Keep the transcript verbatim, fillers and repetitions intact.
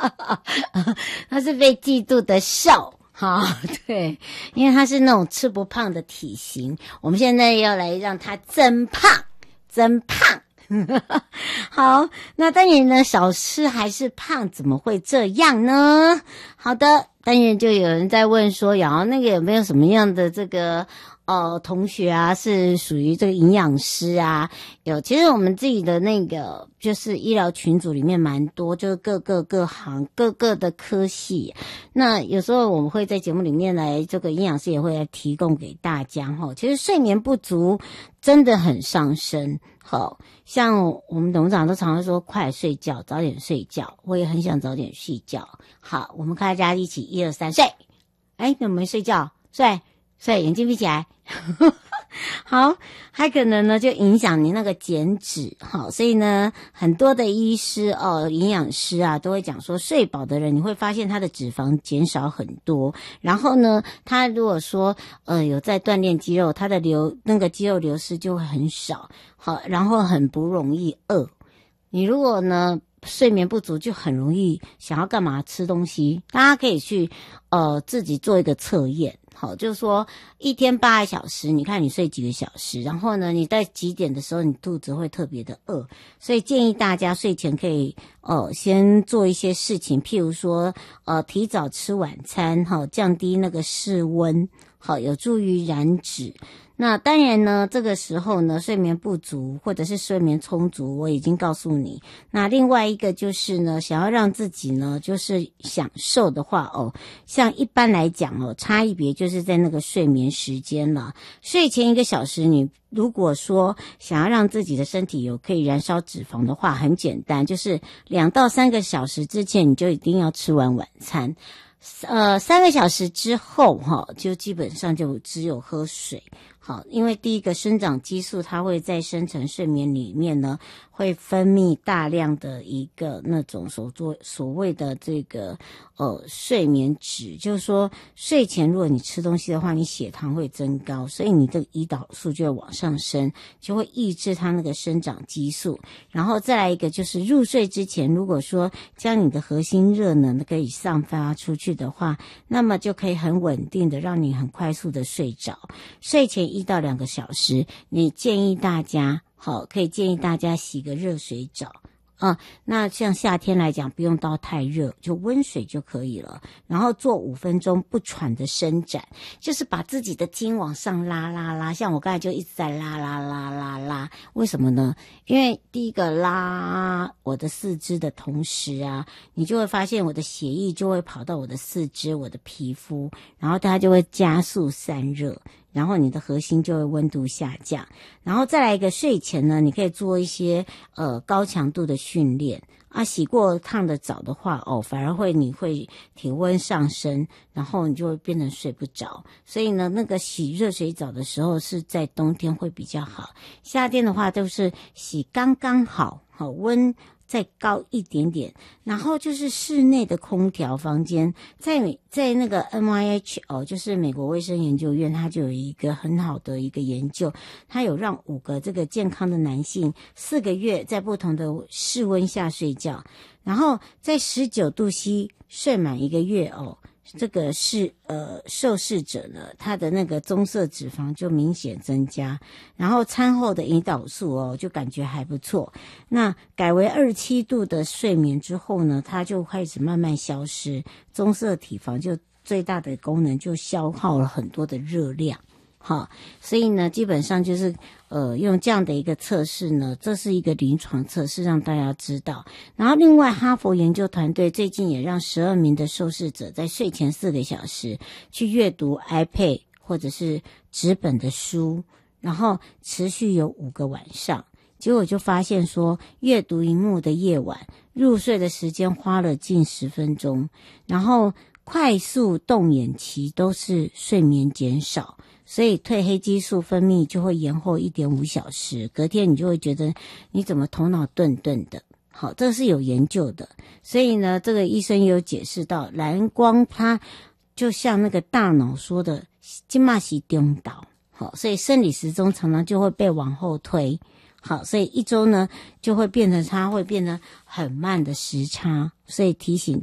他是被嫉妒的瘦。好，对，因为他是那种吃不胖的体型，我们现在要来让他增胖，增胖。好，那当然呢，少吃还是胖，怎么会这样呢？好的，当然就有人在问说，然后那个有没有什么样的这个呃同学啊，是属于这个营养师啊？有，其实我们自己的那个就是医疗群组里面蛮多，就是各个各行各个的科系。那有时候我们会在节目里面来，这个营养师也会来提供给大家哈。其实睡眠不足真的很伤身。好，像我们董事长都常常说快睡觉，早点睡觉，我也很想早点睡觉。好，我们大家一起一二三睡。哎，那我们睡觉，睡睡，眼睛闭起来。好，还可能呢就影响你那个减脂。好，所以呢很多的医师哦营养师啊都会讲说，睡饱的人你会发现他的脂肪减少很多，然后呢他如果说呃有在锻炼肌肉，他的流那个肌肉流失就会很少。好，然后很不容易饿。你如果呢睡眠不足，就很容易想要干嘛吃东西。大家可以去呃自己做一个测验。好，就是说一天八个小时，你看你睡几个小时，然后呢你在几点的时候你肚子会特别的饿，所以建议大家睡前可以呃先做一些事情，譬如说呃提早吃晚餐，好，降低那个室温，好，有助于燃脂。那当然呢，这个时候呢，睡眠不足或者是睡眠充足，我已经告诉你。那另外一个就是呢，想要让自己呢，就是享受的话哦，像一般来讲哦，差异别就是在那个睡眠时间了。睡前一个小时，你如果说想要让自己的身体有可以燃烧脂肪的话，很简单，就是两到三个小时之前你就一定要吃完晚餐。呃，三个小时之后哈，就基本上就只有喝水。好，因为第一个生长激素它会在深层睡眠里面呢，会分泌大量的一个那种所做所谓的这个呃睡眠脂，就是说睡前如果你吃东西的话，你血糖会增高，所以你的胰岛素就会往上升，就会抑制它那个生长激素。然后再来一个就是入睡之前，如果说将你的核心热能可以散发出去的话，那么就可以很稳定的让你很快速的睡着。睡前一到两个小时，你建议大家好，可以建议大家洗个热水澡啊。那像夏天来讲，不用到太热，就温水就可以了。然后做五分钟不喘的伸展，就是把自己的筋往上拉拉拉。像我刚才就一直在拉拉拉拉拉，为什么呢？因为第一个拉我的四肢的同时啊，你就会发现我的血液就会跑到我的四肢、我的皮肤，然后它就会加速散热。然后你的核心就会温度下降，然后再来一个睡前呢，你可以做一些呃高强度的训练啊。洗过烫的澡的话，哦，反而会你会体温上升，然后你就会变成睡不着。所以呢，那个洗热水澡的时候是在冬天会比较好，夏天的话都是洗刚刚好，好温。再高一点点，然后就是室内的空调房间，在在那个 N I H 哦，就是美国卫生研究院，它就有一个很好的一个研究，它有让五个这个健康的男性四个月在不同的室温下睡觉，然后在十九度 C 睡满一个月哦。这个是呃受试者呢，他的那个棕色脂肪就明显增加，然后餐后的胰岛素哦就感觉还不错。那改为二十七度的睡眠之后呢，它就开始慢慢消失，棕色体肪就最大的功能就消耗了很多的热量。好，所以呢，基本上就是呃用这样的一个测试呢，这是一个临床测试，让大家知道。然后另外，哈佛研究团队最近也让十二名的受试者在睡前四个小时去阅读 iPad 或者是纸本的书，然后持续有五个晚上。结果就发现说，阅读萤幕的夜晚，入睡的时间花了近十分钟，然后快速动眼期都是睡眠减少。所以褪黑激素分泌就会延后 一点五小时，隔天你就会觉得你怎么头脑顿顿的。好，这是有研究的。所以呢，这个医生也有解释到，蓝光它就像那个大脑说的现在是颠倒。好，所以生理时钟常常就会被往后推。好，所以一周呢就会变成它会变得很慢的时差，所以提醒